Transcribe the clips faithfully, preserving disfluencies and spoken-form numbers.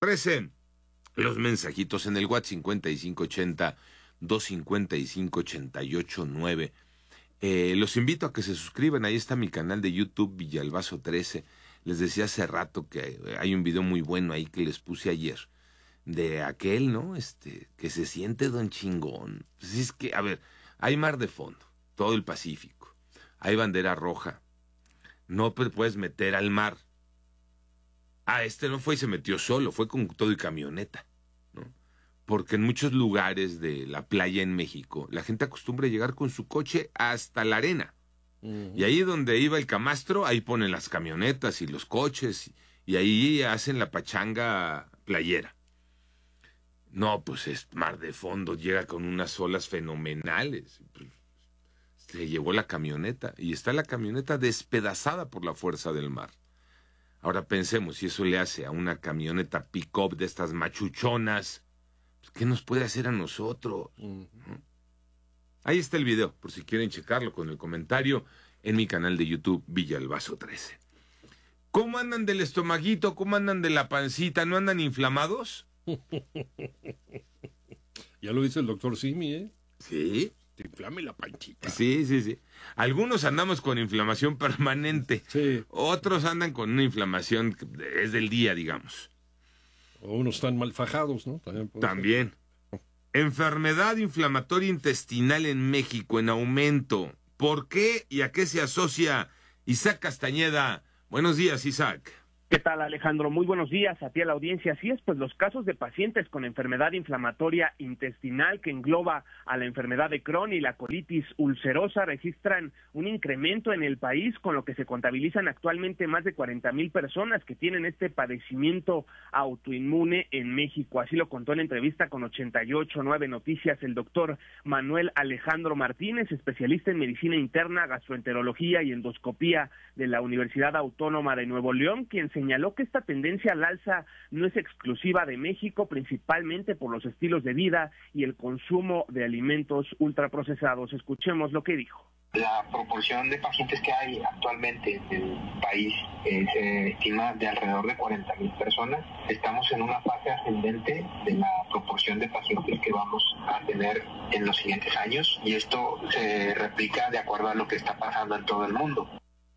trece. Los mensajitos en el WhatsApp cincuenta y cinco ochenta, doscientos cincuenta y cinco, ochenta y ocho nueve. Eh, los invito a que se suscriban. Ahí está mi canal de YouTube, Villalbazo trece. Les decía hace rato que hay un video muy bueno ahí que les puse ayer. De aquel, ¿no? Este, que se siente don chingón. Pues es que, a ver, hay mar de fondo, todo el Pacífico. Hay bandera roja. No te puedes meter al mar. Ah, este no fue y se metió solo, fue con todo y camioneta, ¿no? Porque en muchos lugares de la playa en México, la gente acostumbra a llegar con su coche hasta la arena. Uh-huh. Y ahí donde iba el camastro, ahí ponen las camionetas y los coches, y ahí hacen la pachanga playera. No, pues es mar de fondo, llega con unas olas fenomenales. Pues, se llevó la camioneta, y está la camioneta despedazada por la fuerza del mar. Ahora pensemos, si eso le hace a una camioneta pick-up de estas machuchonas, pues, ¿qué nos puede hacer a nosotros? Uh-huh. ¿No? Ahí está el video, por si quieren checarlo con el comentario, en mi canal de YouTube, Villalbazo trece. ¿Cómo andan del estomaguito? ¿Cómo andan de la pancita? ¿No andan inflamados? Ya lo dice el doctor Simi, ¿eh? Sí. Te inflame la panchita. Sí, sí, sí. Algunos andamos con inflamación permanente. Sí. Otros andan con una inflamación que es del día, digamos. O unos están mal fajados, ¿no? También. También. Enfermedad inflamatoria intestinal en México en aumento. ¿Por qué y a qué se asocia? Isaac Castañeda. Buenos días, Isaac. ¿Qué tal, Alejandro? Muy buenos días a ti, a la audiencia. Así es, pues los casos de pacientes con enfermedad inflamatoria intestinal que engloba a la enfermedad de Crohn y la colitis ulcerosa registran un incremento en el país, con lo que se contabilizan actualmente más de cuarenta mil personas que tienen este padecimiento autoinmune en México. Así lo contó en la entrevista con ochenta y ocho nueve Noticias el doctor Manuel Alejandro Martínez, especialista en medicina interna, gastroenterología y endoscopía de la Universidad Autónoma de Nuevo León, quien se señaló que esta tendencia al alza no es exclusiva de México, principalmente por los estilos de vida y el consumo de alimentos ultraprocesados. Escuchemos lo que dijo. La proporción de pacientes que hay actualmente en el país eh, se estima de alrededor de cuarenta mil personas. Estamos en una fase ascendente de la proporción de pacientes que vamos a tener en los siguientes años, y esto se replica de acuerdo a lo que está pasando en todo el mundo.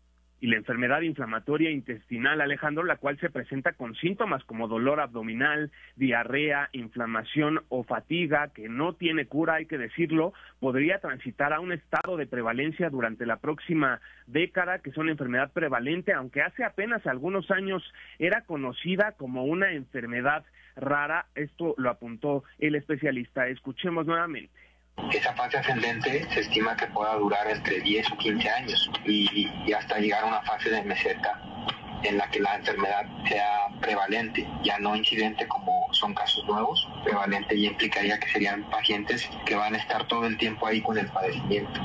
Y la enfermedad inflamatoria intestinal, Alejandro, la cual se presenta con síntomas como dolor abdominal, diarrea, inflamación o fatiga, que no tiene cura, hay que decirlo, podría transitar a un estado de prevalencia durante la próxima década, que es una enfermedad prevalente, aunque hace apenas algunos años era conocida como una enfermedad rara. Esto lo apuntó el especialista. Escuchemos nuevamente. Esa fase ascendente se estima que pueda durar entre diez o quince años y, y hasta llegar a una fase de meseta en la que la enfermedad sea prevalente, ya no incidente como son casos nuevos. Prevalente ya implicaría que serían pacientes que van a estar todo el tiempo ahí con el padecimiento.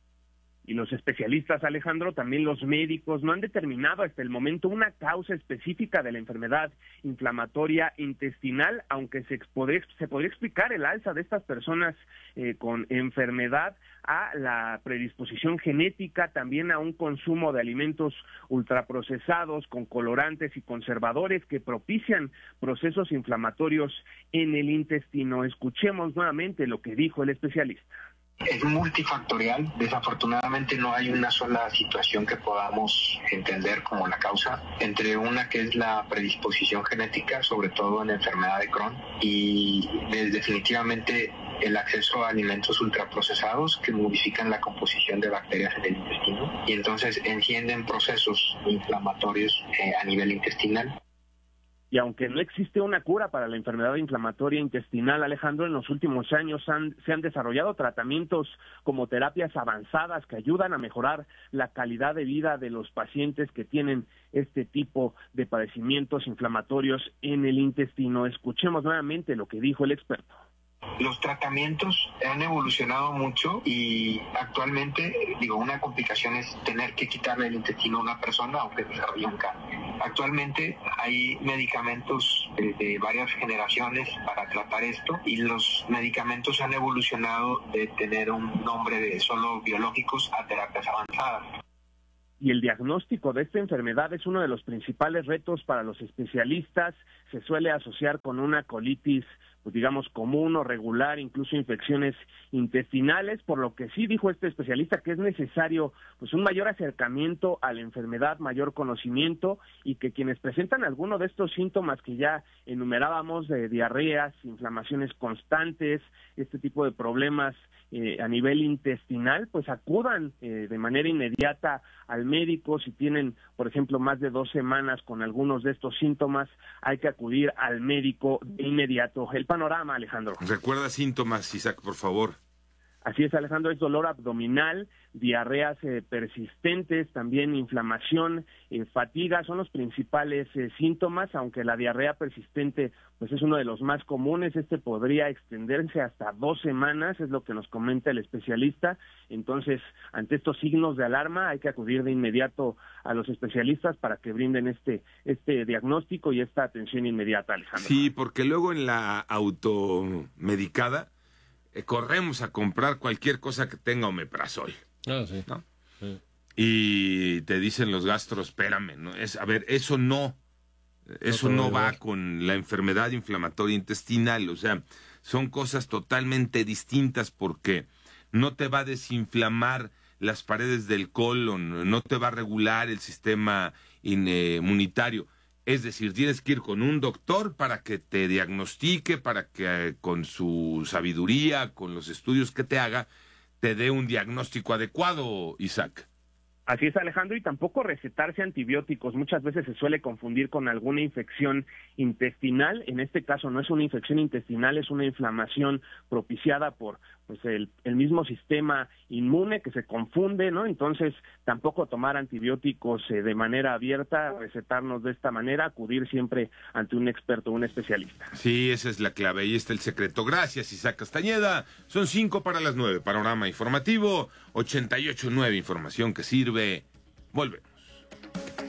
Y los especialistas, Alejandro, también los médicos, no han determinado hasta el momento una causa específica de la enfermedad inflamatoria intestinal, aunque se, podría, se podría explicar el alza de estas personas eh, con enfermedad a la predisposición genética, también a un consumo de alimentos ultraprocesados con colorantes y conservadores que propician procesos inflamatorios en el intestino. Escuchemos nuevamente lo que dijo el especialista. Es multifactorial. Desafortunadamente no hay una sola situación que podamos entender como la causa, entre una que es la predisposición genética, sobre todo en la enfermedad de Crohn, y definitivamente el acceso a alimentos ultraprocesados que modifican la composición de bacterias en el intestino y entonces encienden procesos inflamatorios eh, a nivel intestinal. Y aunque no existe una cura para la enfermedad inflamatoria intestinal, Alejandro, en los últimos años han, se han desarrollado tratamientos como terapias avanzadas que ayudan a mejorar la calidad de vida de los pacientes que tienen este tipo de padecimientos inflamatorios en el intestino. Escuchemos nuevamente lo que dijo el experto. Los tratamientos han evolucionado mucho y actualmente, digo, una complicación es tener que quitarle el intestino a una persona aunque desarrolle un cáncer. Actualmente hay medicamentos de, de varias generaciones para tratar esto y los medicamentos han evolucionado de tener un nombre de solo biológicos a terapias avanzadas. y el diagnóstico de esta enfermedad es uno de los principales retos para los especialistas. Se suele asociar con una colitis, pues digamos, común o regular, incluso infecciones intestinales, por lo que sí dijo este especialista que es necesario pues un mayor acercamiento a la enfermedad, mayor conocimiento, y que quienes presentan alguno de estos síntomas que ya enumerábamos, de diarreas, inflamaciones constantes, este tipo de problemas eh, a nivel intestinal, pues acudan eh, de manera inmediata al médico. Si tienen, por ejemplo, más de dos semanas con algunos de estos síntomas, hay que acudir al médico de inmediato. El panorama, Alejandro. Recuerda síntomas, Isaac, por favor. Así es, Alejandro, es dolor abdominal, diarreas eh, persistentes, también inflamación, eh, fatiga, son los principales eh, síntomas, aunque la diarrea persistente pues es uno de los más comunes. Este podría extenderse hasta dos semanas, es lo que nos comenta el especialista. Entonces, ante estos signos de alarma, hay que acudir de inmediato a los especialistas para que brinden este, este diagnóstico y esta atención inmediata, Alejandro. Sí, porque luego en la automedicada, Eh, corremos a comprar cualquier cosa que tenga omeprazol. Ah, sí. ¿No? Sí. Y te dicen los gastros, espérame, ¿no? Es, a ver, eso no, eso No, no va no. con la enfermedad inflamatoria intestinal, o sea, son cosas totalmente distintas, porque no te va a desinflamar las paredes del colon, no te va a regular el sistema inmunitario. Es decir, tienes que ir con un doctor para que te diagnostique, para que eh, con su sabiduría, con los estudios que te haga, te dé un diagnóstico adecuado, Isaac. Así es, Alejandro, y tampoco recetarse antibióticos. Muchas veces se suele confundir con alguna infección intestinal. En este caso no es una infección intestinal, es una inflamación propiciada por pues el, el mismo sistema inmune que se confunde, ¿no? Entonces, tampoco tomar antibióticos eh, de manera abierta, recetarnos de esta manera, acudir siempre ante un experto, un especialista. Sí, esa es la clave, ahí está el secreto. Gracias, Isaac Castañeda. Son cinco para las nueve. Panorama informativo, ochenta y ocho nueve, información que sirve. Vuelve.